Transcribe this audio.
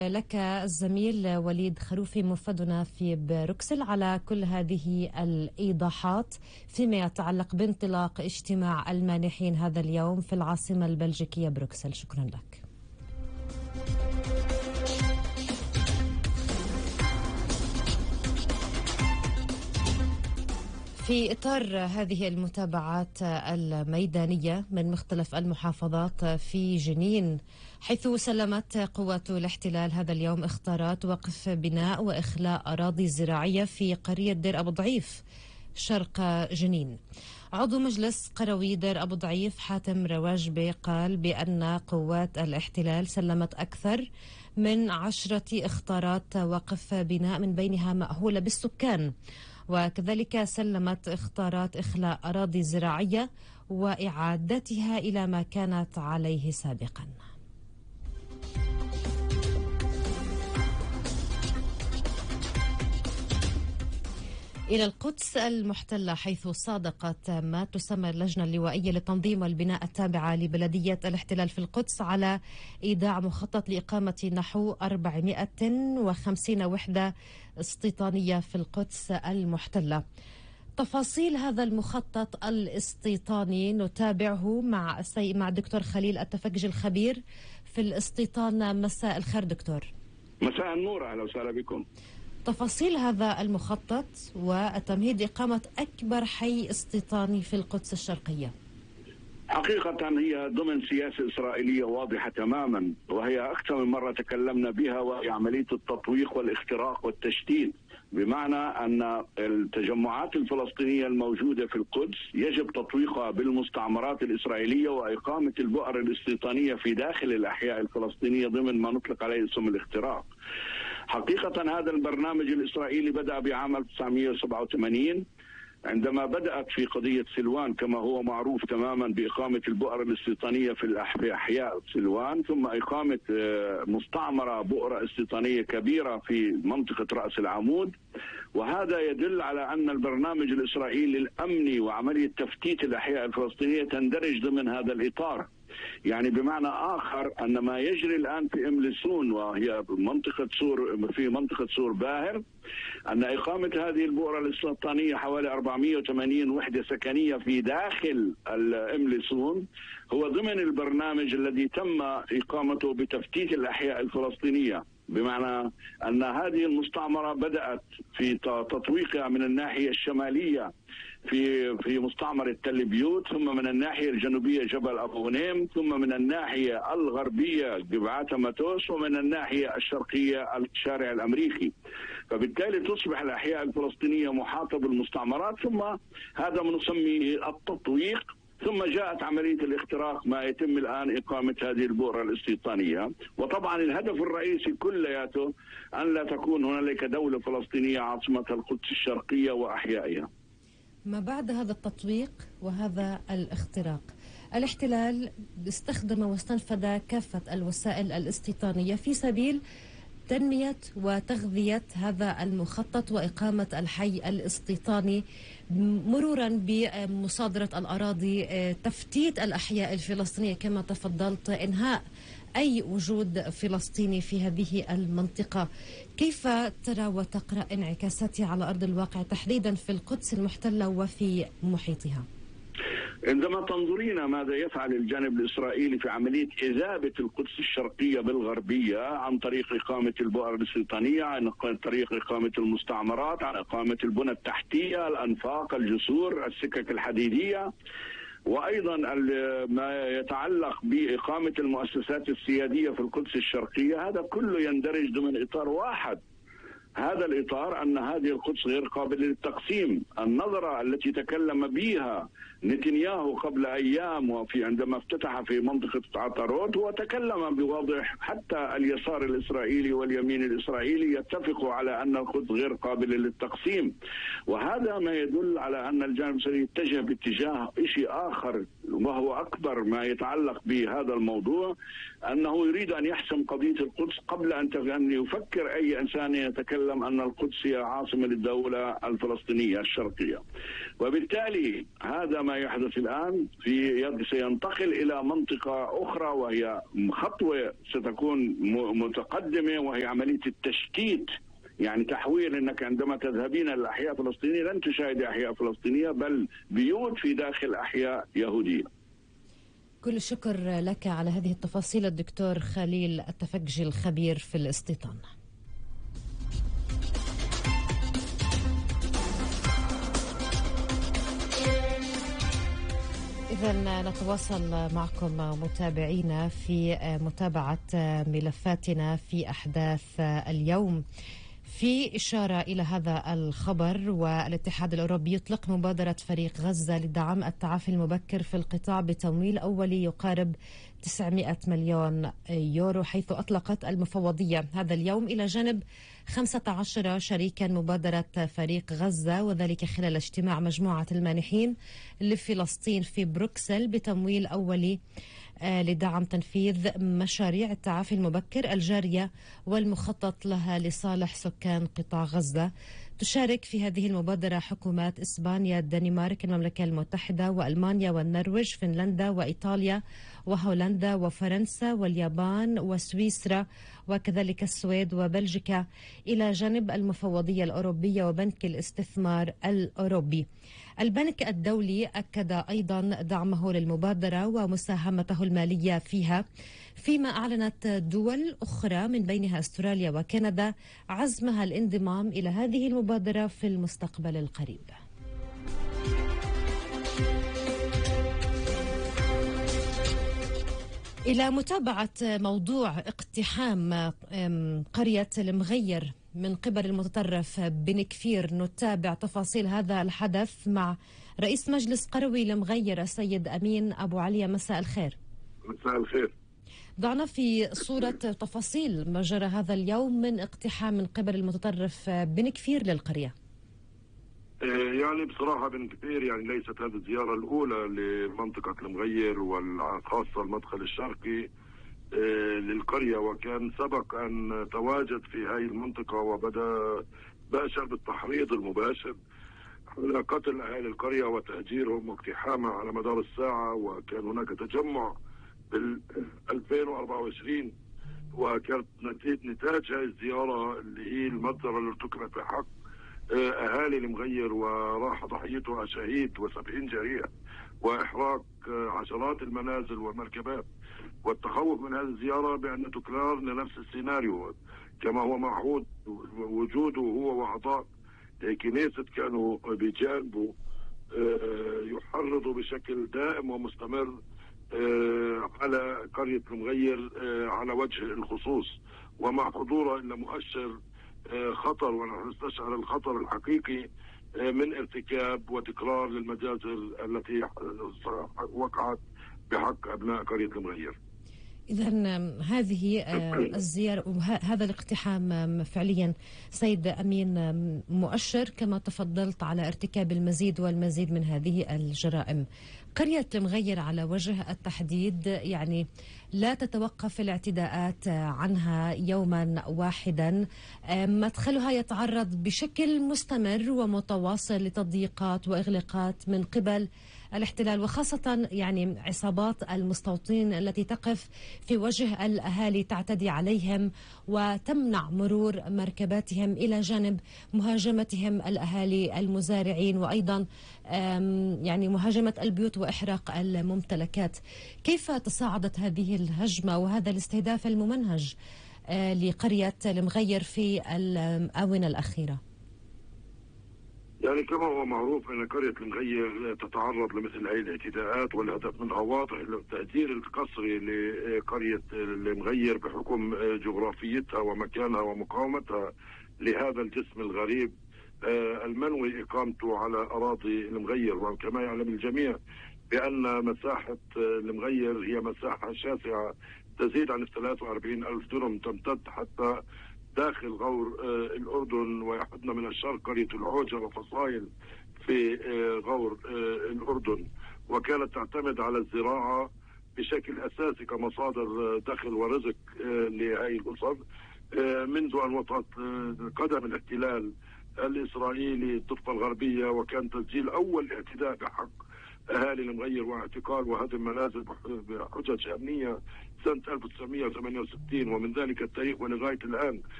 لك الزميل وليد خروفي مفدنا في بروكسل على كل هذه الإيضاحات فيما يتعلق بانطلاق اجتماع المانحين هذا اليوم في العاصمة البلجيكية بروكسل. شكرا لك. في إطار هذه المتابعات الميدانية من مختلف المحافظات في جنين، حيث سلمت قوات الاحتلال هذا اليوم اختارات وقف بناء وإخلاء أراضي زراعية في قرية دير أبو ضعيف شرق جنين. عضو مجلس قروي دير أبو ضعيف حاتم رواجبي قال بأن قوات الاحتلال سلمت أكثر من 10 اختارات وقف بناء من بينها مأهولة بالسكان، وكذلك سلمت اختارات إخلاء أراضي زراعية وإعادتها إلى ما كانت عليه سابقا. إلى القدس المحتلة، حيث صادقت ما تسمى اللجنة اللوائية للتنظيم والبناء التابعة لبلدية الاحتلال في القدس على إيداع مخطط لإقامة نحو 450 وحدة استيطانية في القدس المحتلة. تفاصيل هذا المخطط الاستيطاني نتابعه مع الدكتور خليل التفكجي الخبير في الاستيطان. مساء الخير دكتور. مساء النور، أهلا وسهلا بكم. تفاصيل هذا المخطط وتمهيد إقامة أكبر حي استيطاني في القدس الشرقية. حقيقة هي ضمن سياسة إسرائيلية واضحة تماما، وهي أكثر من مرة تكلمنا بها، وهي عملية التطويق والاختراق والتشتيت، بمعنى أن التجمعات الفلسطينية الموجودة في القدس يجب تطويقها بالمستعمرات الإسرائيلية وإقامة البؤر الاستيطانية في داخل الأحياء الفلسطينية ضمن ما نطلق عليه اسم الاختراق. حقيقة هذا البرنامج الإسرائيلي بدأ بعام 1987 عندما بدأت في قضية سلوان، كما هو معروف تماما، بإقامة البؤر الاستيطانية في أحياء سلوان، ثم إقامة مستعمرة بؤرة استيطانية كبيرة في منطقة رأس العمود. وهذا يدل على أن البرنامج الإسرائيلي الأمني وعملية تفتيت الأحياء الفلسطينية تندرج ضمن هذا الإطار. يعني بمعنى آخر أن ما يجري الآن في إملسون وهي في منطقة سور باهر، أن إقامة هذه البؤرة الاستيطانية حوالي 480 وحدة سكنية في داخل إملسون هو ضمن البرنامج الذي تم إقامته بتفتيت الأحياء الفلسطينية، بمعنى أن هذه المستعمرة بدأت في تطويقها من الناحية الشمالية في مستعمرة تل بيوت، ثم من الناحية الجنوبية جبل أبو غنيم، ثم من الناحية الغربية جبعات ماتوس، ومن الناحية الشرقية الشارع الأمريكي. فبالتالي تصبح الأحياء الفلسطينية محاطة بالمستعمرات، ثم هذا ما نسميه التطويق، ثم جاءت عملية الاختراق ما يتم الآن إقامة هذه البؤرة الاستيطانية. وطبعا الهدف الرئيسي كلياته أن لا تكون هنالك دولة فلسطينية عاصمتها القدس الشرقية وأحيائها. ما بعد هذا التطويق وهذا الاختراق، الاحتلال استخدم واستنفذ كافة الوسائل الاستيطانية في سبيل تنمية وتغذية هذا المخطط وإقامة الحي الاستيطاني، مرورا بمصادرة الأراضي، تفتيت الأحياء الفلسطينية كما تفضلت، إنهاء أي وجود فلسطيني في هذه المنطقة. كيف ترى وتقرأ انعكاساتها على أرض الواقع تحديدا في القدس المحتلة وفي محيطها؟ عندما تنظرين ماذا يفعل الجانب الإسرائيلي في عملية إذابة القدس الشرقية بالغربية عن طريق إقامة البؤر الاستيطانية، عن طريق إقامة المستعمرات، عن إقامة البنى التحتية، الأنفاق، الجسور، السكك الحديدية، وأيضا ما يتعلق بإقامة المؤسسات السيادية في القدس الشرقية، هذا كله يندرج ضمن إطار واحد. هذا الإطار أن هذه القدس غير قابلة للتقسيم. النظرة التي تكلم بها نتنياهو قبل أيام عندما افتتح في منطقة عطارود، هو تكلم بواضح، حتى اليسار الإسرائيلي واليمين الإسرائيلي يتفقوا على أن القدس غير قابلة للتقسيم. وهذا ما يدل على أن الجانب الإسرائيلي يتجه باتجاه شيء آخر وهو أكبر ما يتعلق بهذا الموضوع أنه يريد أن يحسم قضية القدس قبل أن يفكر أي إنسان يتكلم أن القدس هي عاصمة للدولة الفلسطينية الشرقية. وبالتالي هذا ما يحدث الآن سينتقل إلى منطقة أخرى، وهي خطوة ستكون متقدمة، وهي عملية التشتيت. يعني تحويل أنك عندما تذهبين للأحياء الفلسطينية لن تشاهدي أحياء فلسطينية، بل بيوت في داخل أحياء يهودية. كل الشكر لك على هذه التفاصيل الدكتور خليل التفكجي الخبير في الاستيطان. إذن نتواصل معكم متابعينا في متابعة ملفاتنا في أحداث اليوم. في إشارة إلى هذا الخبر، والاتحاد الأوروبي يطلق مبادرة فريق غزة لدعم التعافي المبكر في القطاع بتمويل أولي يقارب 900 مليون يورو، حيث أطلقت المفوضية هذا اليوم إلى جانب 15 شريكا مبادرة فريق غزة، وذلك خلال اجتماع مجموعة المانحين لفلسطين في بروكسل بتمويل أولي لدعم تنفيذ مشاريع التعافي المبكر الجارية والمخطط لها لصالح سكان قطاع غزة. تشارك في هذه المبادرة حكومات إسبانيا، الدنمارك، المملكة المتحدة وألمانيا والنرويج، فنلندا وإيطاليا وهولندا وفرنسا واليابان وسويسرا وكذلك السويد وبلجيكا، إلى جانب المفوضية الأوروبية وبنك الاستثمار الأوروبي. البنك الدولي أكد أيضا دعمه للمبادرة ومساهمته المالية فيها، فيما أعلنت دول أخرى من بينها أستراليا وكندا عزمها الانضمام إلى هذه المبادرة في المستقبل القريب. إلى متابعة موضوع اقتحام قرية المغير من قبل المتطرف بن كفير، نتابع تفاصيل هذا الحدث مع رئيس مجلس قروي المغير السيد أمين أبو علي. مساء الخير. مساء الخير. ضعنا في صورة تفاصيل ما جرى هذا اليوم من اقتحام من قبل المتطرف بن كفير للقرية. يعني بصراحة بن كفير يعني ليست هذه الزيارة الأولى لمنطقة المغير، والخاصة المدخل الشرقي للقرية، وكان سبق أن تواجد في هذه المنطقة باشر بالتحريض المباشر على قتل أهالي القرية وتهجيرهم واقتحامها على مدار الساعة. وكان هناك تجمع بال 2024، وكانت نتاج هذه الزيارة اللي هي المجزرة اللي ارتكبت في حق أهالي المغير، وراح ضحيتها شهيد و70 جريح، وإحراق عشرات المنازل والمركبات. والتخوف من هذه الزيارة بأن تكرار لنفس السيناريو كما هو معهود. وجوده هو وأعضاء كنيسة كانوا بجانبه يحرضوا بشكل دائم ومستمر على قرية المغير على وجه الخصوص، ومع حضوره إلا مؤشر خطر، ونحن نستشعر الخطر الحقيقي من ارتكاب وتكرار للمجازر التي وقعت بحق أبناء قرية المغير. إذن هذه الزيارة وهذا الاقتحام فعليا سيد أمين مؤشر كما تفضلت على ارتكاب المزيد والمزيد من هذه الجرائم. قرية المغير على وجه التحديد يعني لا تتوقف الاعتداءات عنها يوما واحدا، مدخلها يتعرض بشكل مستمر ومتواصل لتضييقات وإغلاقات من قبل الاحتلال، وخاصة يعني عصابات المستوطنين التي تقف في وجه الأهالي تعتدي عليهم وتمنع مرور مركباتهم، إلى جانب مهاجمتهم الأهالي المزارعين، وأيضا يعني مهاجمة البيوت وإحراق الممتلكات. كيف تصاعدت هذه الهجمة وهذا الاستهداف الممنهج لقرية المغير في الآونة الأخيرة؟ يعني كما هو معروف أن قرية المغير تتعرض لمثل هذه الاعتداءات، والهدف منها واضح، التهجير القسري لقرية المغير بحكم جغرافيتها ومكانها ومقاومتها لهذا الجسم الغريب المنوي إقامته على أراضي المغير. وكما يعلم الجميع بأن مساحة المغير هي مساحة شاسعة تزيد عن 43,000 دونم، تمتد حتى داخل غور الأردن، ويحدن من الشرق قرية العوجة وفصائل في غور الأردن. وكانت تعتمد على الزراعة بشكل أساسي كمصادر دخل ورزق لهذه الأسر منذ أن وطأت قدم الاحتلال الإسرائيلي الضفة الغربية، وكان تسجيل أول اعتداء بحق أهالي المغير واعتقال وهدم منازل بحجج أمنية سنة 1968، ومن ذلك التاريخ ولغاية الآن